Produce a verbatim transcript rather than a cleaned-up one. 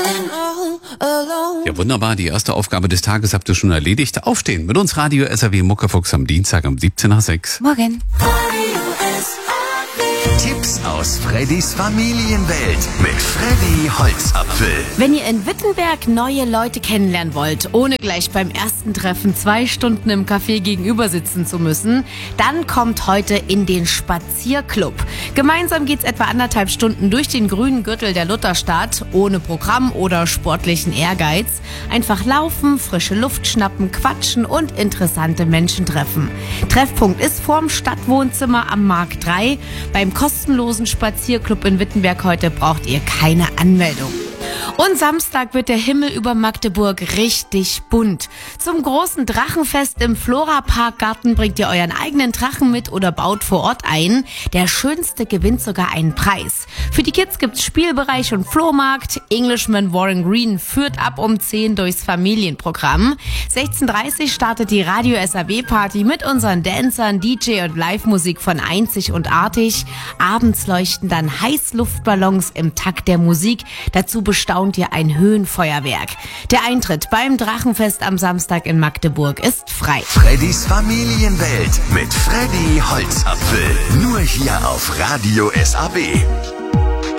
Ja, wunderbar. Die erste Aufgabe des Tages habt ihr schon erledigt. Aufstehen mit uns Radio S R W Muckefuchs am Dienstag um siebzehn nach sechs. Morgen. Tipps aus Freddys Familienwelt mit Freddy Holzapfel. Wenn ihr in Wittenberg neue Leute kennenlernen wollt, ohne gleich beim ersten Treffen zwei Stunden im Café gegenüber sitzen zu müssen, dann kommt heute in den Spazierclub. Gemeinsam geht's etwa anderthalb Stunden durch den grünen Gürtel der Lutherstadt, ohne Programm oder sportlichen Ehrgeiz. Einfach laufen, frische Luft schnappen, quatschen und interessante Menschen treffen. Treffpunkt ist vorm Stadtwohnzimmer am Markt drei. Beim kostenlosen Spazierclub in Wittenberg heute braucht ihr keine Anmeldung. Und Samstag wird der Himmel über Magdeburg richtig bunt. Zum großen Drachenfest im Flora-Parkgarten bringt ihr euren eigenen Drachen mit oder baut vor Ort ein. Der Schönste gewinnt sogar einen Preis. Für die Kids gibt's Spielbereich und Flohmarkt. Englishman Warren Green führt ab um zehn durchs Familienprogramm. sechzehn Uhr dreißig startet die Radio S R W Party mit unseren Dancern, D J und Live-Musik von Einzig und Artig. Abends leuchten dann Heißluftballons im Takt der Musik. Dazu bestaunt ihr ein Höhenfeuerwerk. Der Eintritt beim Drachenfest am Samstag in Magdeburg ist frei. Freddys Familienwelt mit Freddy Holzapfel. Nur hier auf Radio S R W.